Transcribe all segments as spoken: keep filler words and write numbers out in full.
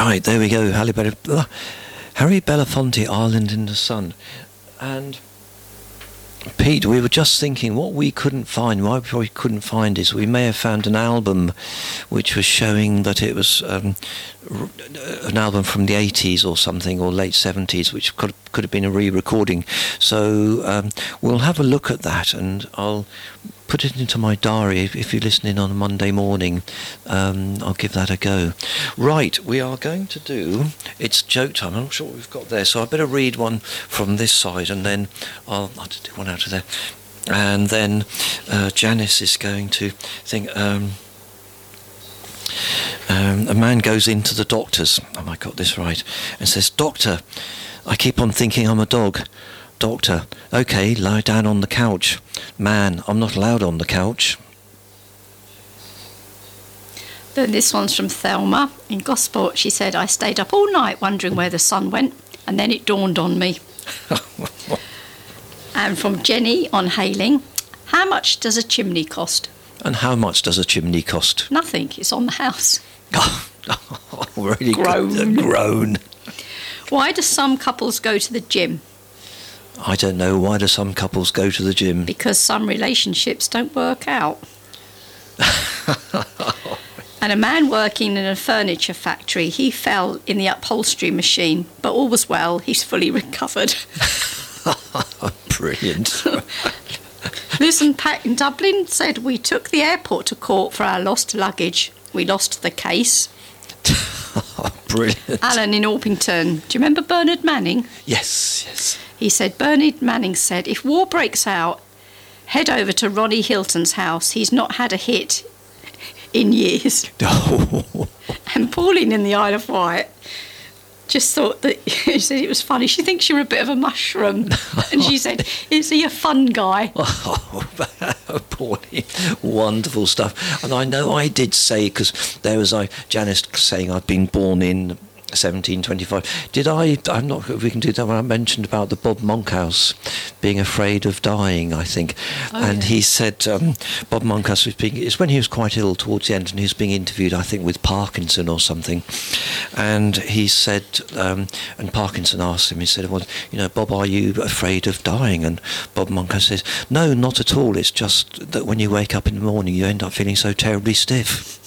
Right, there we go. Harry, Bel- uh, Harry Belafonte, Island in the Sun. And Pete, we were just thinking what we couldn't find, why we couldn't find is we may have found an album which was showing that it was um, r- an album from the eighties or something, or late seventies, which could, could have been a re-recording. So um, we'll have a look at that, and I'll put it into my diary. If, if you're listening on a Monday morning, um, I'll give that a go. Right, we are going to do, it's joke time. I'm not sure what we've got there, so I better read one from this side, and then I'll, I'll do one out of there. And then uh, Janice is going to think, um, um, a man goes into the doctor's, oh, I got this right, and says, "Doctor, I keep on thinking I'm a dog." "Doctor, okay, lie down on the couch." "Man, I'm not allowed on the couch." Then this one's from Thelma in Gosport. She said, "I stayed up all night wondering where the sun went, and then it dawned on me." And from Jenny on Hailing, "How much does a chimney cost?" "And how much does a chimney cost?" "Nothing, it's on the house." Oh, really Groan. good. Groan. "Why do some couples go to the gym?" "I don't know. Why do some couples go to the gym?" "Because some relationships don't work out." And a man working in a furniture factory, he fell in the upholstery machine, but all was well, he's fully recovered. Brilliant. Listen, Pat in Dublin said, "We took the airport to court for our lost luggage. We lost the case." Brilliant. Alan in Orpington, do you remember Bernard Manning? Yes, yes. He said, Bernard Manning said, "If war breaks out, head over to Ronnie Hilton's house. He's not had a hit in years." Oh. And Pauline in the Isle of Wight just thought that, she said it was funny. She thinks you're a bit of a mushroom. And she said, "Is he a fun guy?" Oh, Pauline, wonderful stuff. And I know I did say, because there was I, Janice saying I'd been born in seventeen twenty-five. Did I, I'm not sure if we can do that when I mentioned about the Bob Monkhouse being afraid of dying, I think. Oh, and yeah. He said, um, Bob Monkhouse was being, it's when he was quite ill towards the end, and he was being interviewed, I think, with Parkinson or something. And he said, um, and Parkinson asked him, he said, "Well, you know, Bob, are you afraid of dying?" And Bob Monkhouse says, "No, not at all. It's just that when you wake up in the morning, you end up feeling so terribly stiff."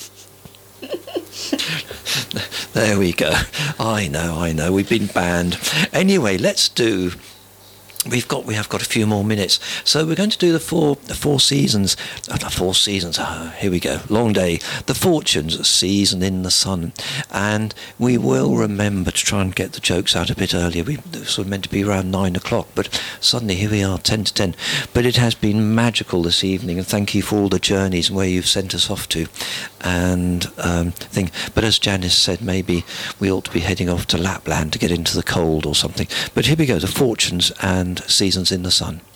There we go. I know, I know. We've been banned. Anyway, let's do. We've got. We have got a few more minutes, so we're going to do the four, the four seasons. Oh, the four seasons. Oh, here we go. Long day. The Fortunes, Season in the Sun, and we will remember to try and get the jokes out a bit earlier. We were sort of meant to be around nine o'clock, but suddenly here we are, ten to ten. But it has been magical this evening, and thank you for all the journeys and where you've sent us off to, and um, think. But as Janice said, maybe we ought to be heading off to Lapland to get into the cold or something. But here we go. The Fortunes and Seasons in the Sun.